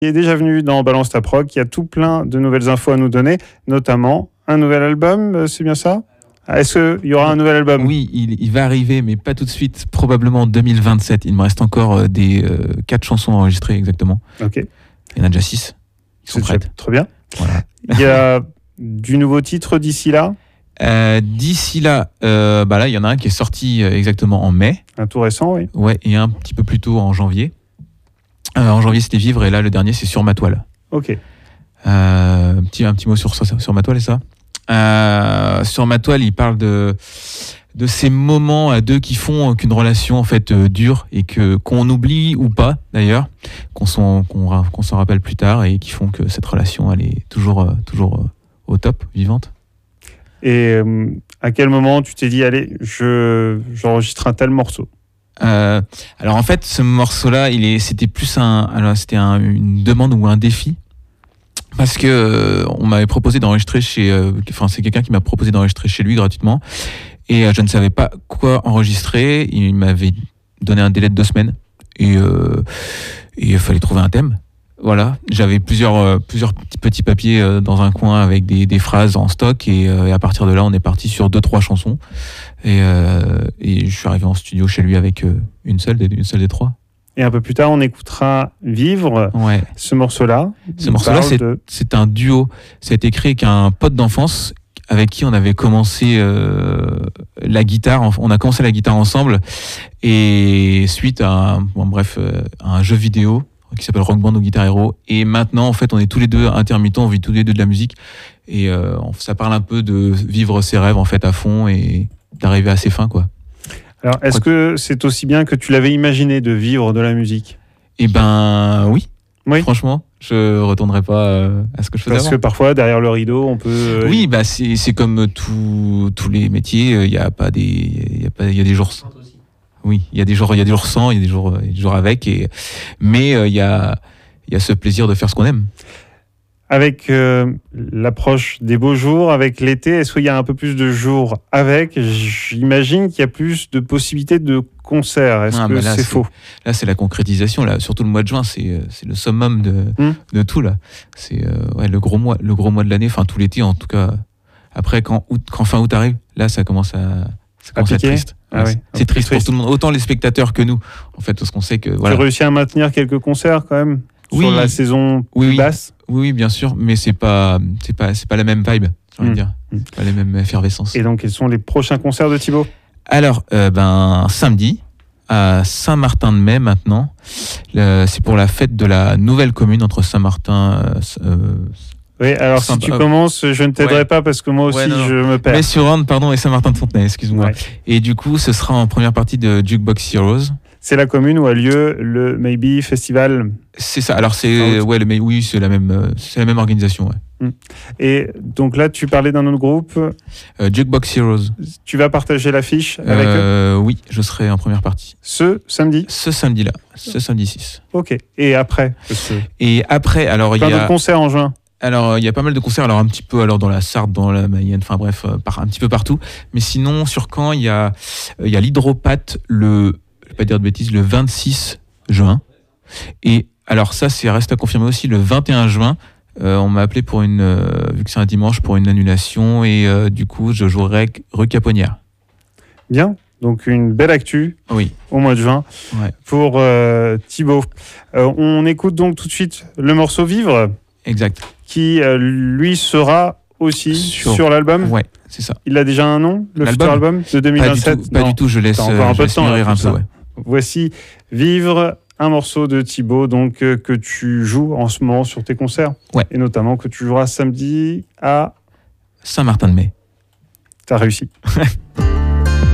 Il est déjà venu dans Balance ta prog, il y a tout plein de nouvelles infos à nous donner, notamment un nouvel album, c'est bien ça ? Est-ce qu'il y aura un nouvel album ? Oui, il va arriver, mais pas tout de suite, probablement en 2027. Il me reste encore 4 chansons enregistrées exactement. Ok. Il y en a déjà 6 qui sont prêtes. Très bien. Voilà. Il y a du nouveau titre d'ici là ? D'ici là, là, il y en a un qui est sorti exactement en mai. Un tout récent, oui. Ouais, et un petit peu plus tôt en janvier. En janvier, c'était Vivre, et là, le dernier, c'est Sur ma toile. Ok. Un petit mot sur ma toile, c'est ça. Sur ma toile, il parle de ces moments à deux qui font qu'une relation en fait dure et qu'on oublie ou pas d'ailleurs, qu'on s'en rappelle plus tard et qui font que cette relation elle est toujours au top, vivante. Et à quel moment tu t'es dit allez, j'enregistre un tel morceau ? Alors en fait, ce morceau-là, c'était plus une demande ou un défi. Parce que on m'avait proposé d'enregistrer c'est quelqu'un qui m'a proposé d'enregistrer chez lui gratuitement, et je ne savais pas quoi enregistrer. Il m'avait donné un délai de 2 semaines, et il fallait trouver un thème. Voilà, j'avais plusieurs petits papiers dans un coin avec des phrases en stock, et à partir de là, on est parti sur 2-3 chansons, et je suis arrivé en studio chez lui avec une seule des 3. Et un peu plus tard, on écoutera Vivre, ouais. Ce morceau-là. C'est un duo. Ça a été créé avec un pote d'enfance avec qui on avait commencé la guitare. On a commencé la guitare ensemble. Et suite à un jeu vidéo qui s'appelle Rock Band ou Guitar Hero. Et maintenant, en fait, on est tous les deux intermittents, on vit tous les deux de la musique. Et ça parle un peu de vivre ses rêves en fait à fond et d'arriver à ses fins, quoi. Alors, est-ce que c'est aussi bien que tu l'avais imaginé de vivre de la musique ? Eh ben oui. Franchement, je retournerai pas à ce que je faisais avant. Parce que parfois, derrière le rideau, on peut... Oui, c'est comme tous les métiers, il y a des jours... Oui, il y a des jours sans, il y a des jours avec, mais il y a ce plaisir de faire ce qu'on aime. Avec l'approche des beaux jours, avec l'été, est-ce qu'il y a un peu plus de jours avec ? J'imagine qu'il y a plus de possibilités de concerts. Est-ce que c'est faux ? Là, c'est la concrétisation. Là, surtout le mois de juin, c'est le summum de tout. Là. C'est le gros mois de l'année, enfin tout l'été en tout cas. Après, quand fin août arrive, là, ça commence à être triste. Ah oui. C'est triste pour tout le monde, autant les spectateurs que nous. En fait, parce qu'on sait que... Voilà. Tu as réussi à maintenir quelques concerts quand même ? Oui, sur la saison plus basse. Oui, bien sûr, mais c'est pas la même vibe, j'ai envie de dire. Pas les mêmes effervescences. Et donc, quels sont les prochains concerts de Thibaut ? Alors, samedi, à Saint-Martin-de-Mai maintenant. C'est pour la fête de la nouvelle commune entre Saint-Martin... oui, alors si tu commences, je ne t'aiderai pas parce que moi aussi, je me perds. Metz-sur-Orne, et Saint-Martin-de-Fontenay, excuse-moi. Ouais. Et du coup, ce sera en première partie de Jukebox Heroes. C'est la commune où a lieu le Maybe Festival. C'est ça. Alors c'est c'est la même organisation. Ouais. Et donc là, tu parlais d'un autre groupe. Jukebox Heroes. Tu vas partager l'affiche avec eux ? Oui, je serai en première partie. Ce samedi ? Ce samedi-là, ce samedi 6. Ok. Et après ? Et après, alors il y a plein de concerts en juin. Alors, il y a pas mal de concerts, alors un petit peu dans la Sarthe, dans la Mayenne, enfin bref, un petit peu partout. Mais sinon, sur Caen, il y a l'Hydropathe je vais pas dire de bêtises, le 26 juin. Et alors ça reste à confirmer aussi, le 21 juin, on m'a appelé vu que c'est un dimanche, pour une annulation, et du coup, je jouerai rue Caponnière. Bien, donc une belle actu au mois de juin pour Thibaut. On écoute donc tout de suite le morceau Vivre. Exact. Qui, lui, sera aussi sur l'album. Ouais, c'est ça. Il a déjà un nom, le futur album de 2027 ? Pas du tout, je laisse encore un peu de temps, mûrir un peu. Ouais. Voici Vivre, un morceau de Thibaut donc, que tu joues en ce moment sur tes concerts. Ouais. Et notamment que tu joueras samedi à Saint-Martin-de-Mai. T'as réussi.